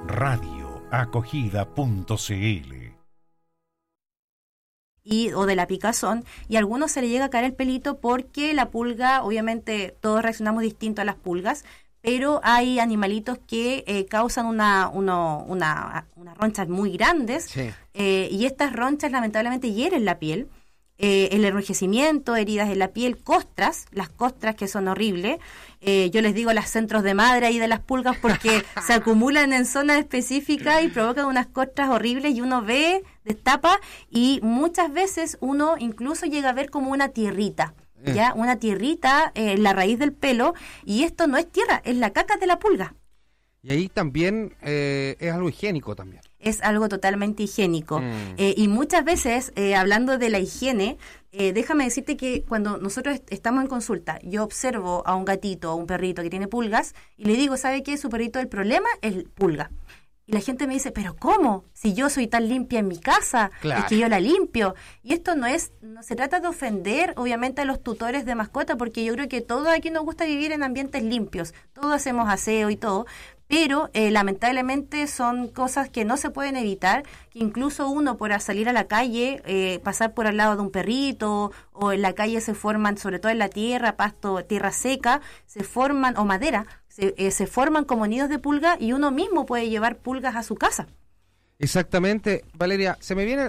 radioacogida.cl o de la picazón, y a algunos se le llega a caer el pelito porque la pulga, obviamente todos reaccionamos distinto a las pulgas, pero hay animalitos que causan unas ronchas muy grandes, Sí. Y estas ronchas lamentablemente hieren la piel. El enrojecimiento, heridas en la piel, costras, las costras que son horribles. Yo les digo las centros de madre ahí de las pulgas porque se acumulan en zonas específicas y provocan unas costras horribles y uno ve, destapa y muchas veces uno incluso llega a ver como una tierrita. Ya, una tierrita en la raíz del pelo, y esto no es tierra, es la caca de la pulga. Y ahí también es algo higiénico también. Es algo totalmente higiénico. Y muchas veces, hablando de la higiene, déjame decirte que cuando nosotros estamos en consulta, yo observo a un gatito o un perrito que tiene pulgas y le digo, ¿sabe qué? Su perrito, el problema es pulga. Y la gente me dice, ¿pero cómo? Si yo soy tan limpia en mi casa, Claro. es que yo la limpio. Y esto no se trata de ofender, obviamente, a los tutores de mascota, porque yo creo que todos aquí nos gusta vivir en ambientes limpios. Todos hacemos aseo y todo, pero lamentablemente son cosas que no se pueden evitar, que incluso uno por salir a la calle, pasar por al lado de un perrito, o en la calle se forman, sobre todo en la tierra, pasto, tierra seca, se forman, o madera, se forman como nidos de pulga y uno mismo puede llevar pulgas a su casa. Exactamente. Valeria, se me viene